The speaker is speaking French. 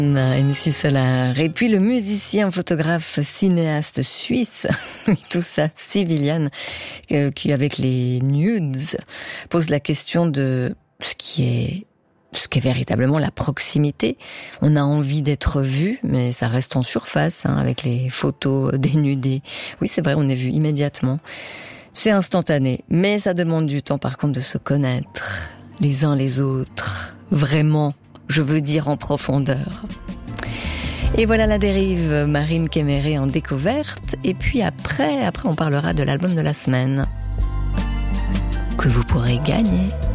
MC Solar. Et puis le musicien, photographe, cinéaste suisse, tout ça, Civilian, qui avec les nudes pose la question de ce qu'est véritablement la proximité. On a envie d'être vu, mais ça reste en surface, avec les photos dénudées. Oui, c'est vrai, on est vu immédiatement. C'est instantané, mais ça demande du temps par contre de se connaître les uns les autres. Vraiment, je veux dire en profondeur. Et voilà La Dérive, Marine Kéméré en découverte. Et puis après on parlera de l'album de la semaine que vous pourrez gagner.